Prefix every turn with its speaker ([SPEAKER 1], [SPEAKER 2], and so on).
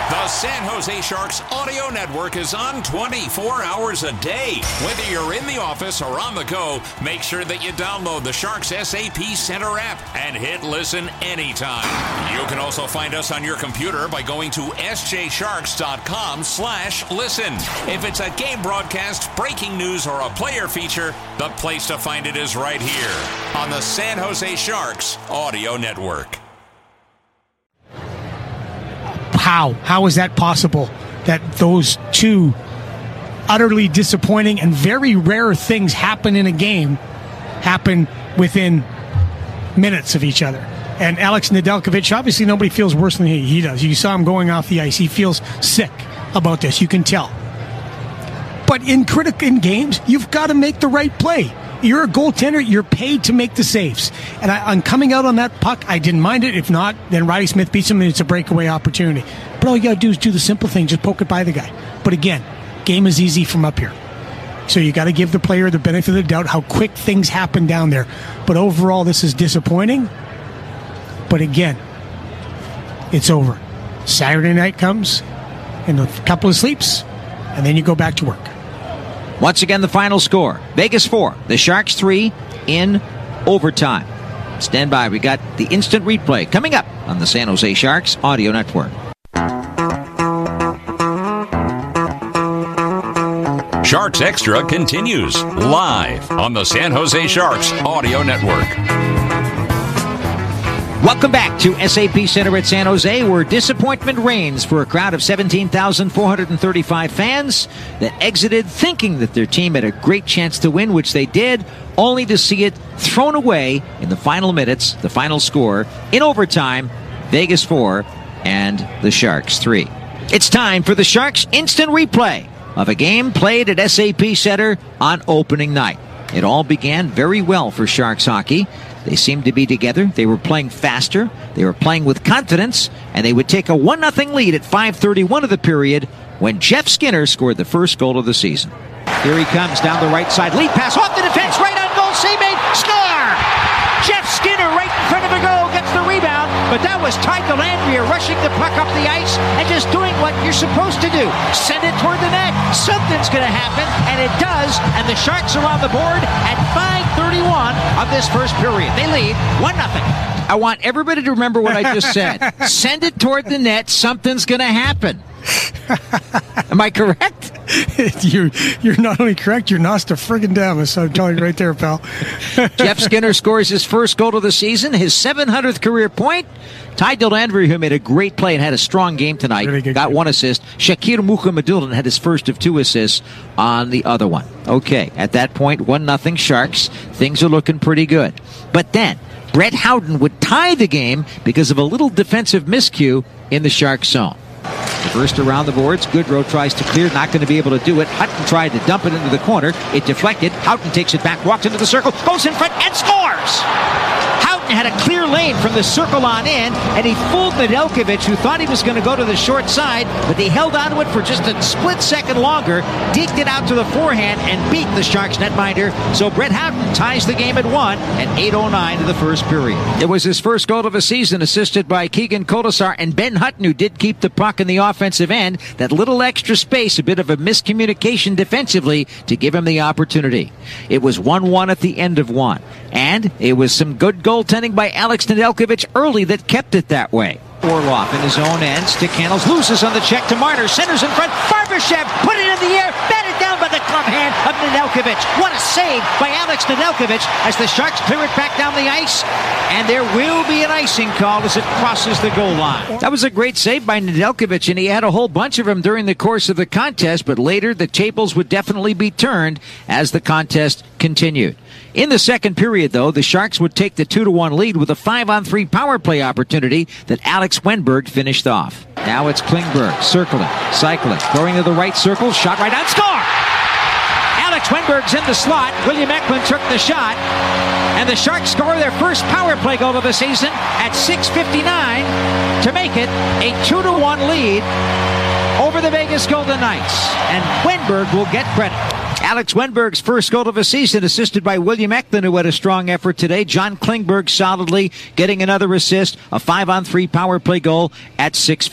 [SPEAKER 1] The San Jose Sharks audio network is on 24 hours a day. Whether you're in the office or on the go, make sure that you download the Sharks SAP Center app and hit listen anytime. You can also find us on your computer by going to sjsharks.com/listen. If it's a game broadcast, breaking news, or a player feature, the place to find it is right here on the San Jose Sharks audio network.
[SPEAKER 2] How is that possible that those two utterly disappointing and very rare things happen in a game happen within minutes of each other? And Alex Nedeljkovic, obviously nobody feels worse than he does. You saw him going off the ice. He feels sick about this. You can tell. But in games, you've got to make the right play. You're a goaltender. You're paid to make the saves. And on coming out on that puck, I didn't mind it. If not, then Riley Smith beats him and it's a breakaway opportunity. But all you got to do is do the simple thing. Just poke it by the guy. But again, game is easy from up here. So you got to give the player the benefit of the doubt how quick things happen down there. But overall, this is disappointing. But again, it's over. Saturday night comes and a couple of sleeps, and then you go back to work.
[SPEAKER 3] Once again, the final score. Vegas 4, the Sharks 3 in overtime. Stand by. We got the instant replay coming up on the San Jose Sharks audio network.
[SPEAKER 1] Sharks Extra continues live on the San Jose Sharks audio network.
[SPEAKER 3] Welcome back to SAP Center at San Jose, where disappointment reigns for a crowd of 17,435 fans that exited thinking that their team had a great chance to win, which they did, only to see it thrown away in the final minutes, the final score, in overtime, Vegas 4 and the Sharks 3. It's time for the Sharks instant replay of a game played at SAP Center on opening night. It all began very well for Sharks hockey. They seemed to be together. They were playing faster. They were playing with confidence. And they would take a 1-0 lead at 5:31 of the period when Jeff Skinner scored the first goal of the season. Here he comes down the right side. Lead pass off the defense. Right on goal. Save made. Score! Jeff Skinner right in front of the goal. Gets the rebound. But that was Ty Dellandrea rushing the puck up the ice and just doing what you're supposed to do. Send it toward the net. Something's going to happen. And it does. And the Sharks are on the board at 5:31 of this first period. They lead 1-0. I want everybody to remember what I just said. Send it toward the net. Something's going to happen. Am I correct?
[SPEAKER 2] You're not only correct, you're Nostradamus. I'm telling you right there, pal.
[SPEAKER 3] Jeff Skinner scores his first goal of the season, his 700th career point. Ty Dellandrea, who made a great play and had a strong game tonight, really got game. 1 assist. Shakir Mukhamadullin had his first of 2 assists on the other one. Okay, at that point, 1-0 Sharks. Things are looking pretty good. But then, Brett Howden would tie the game because of a little defensive miscue in the Sharks zone. The first around the boards. Goodrow tries to clear, not going to be able to do it. Hutton tried to dump it into the corner. It deflected. Houghton takes it back, walks into the circle, goes in front, and scores! Houghton had a clear lane from the circle on in, and he fooled Nedeljkovic, who thought he was going to go to the short side, but he held on to it for just a split second longer, deked it out to the forehand, and beat the Sharks netminder. So Brett Houghton ties the game at 1 at 8:09 of the first period. It was his first goal of the season, assisted by Keegan Kolesar and Ben Hutton, who did keep the puck in the offensive end. That little extra space, a bit of a miscommunication defensively to give him the opportunity. It was 1-1 at the end of 1. And it was some good goaltending by Alex Nedeljkovic early that kept it that way. Orlov in his own end. Stick handles, loses on the check to Marner. Centers in front. Barbashev put it in the air. Batted down by the glove hand of Nedeljkovic. What a save by Alex Nedeljkovic as the Sharks clear it back down the ice. And there will be an icing call as it crosses the goal line. That was a great save by Nedeljkovic, and he had a whole bunch of them during the course of the contest, but later the tables would definitely be turned as the contest continued. In the second period, though, the Sharks would take the 2-1 lead with a 5-on-3 power play opportunity that Alex Wenberg finished off. Now it's Klingberg, circling, cycling, going to the right circle, shot right on, score! Alex Wenberg's in the slot. William Eklund took the shot, and the Sharks score their first power play goal of the season at 6:59 to make it a 2-1 lead over the Vegas Golden Knights. And Wenberg will get credit. Alex Wenberg's first goal of the season, assisted by William Eklund, who had a strong effort today. John Klingberg solidly getting another assist, a 5-on-3 power play goal at 6:50.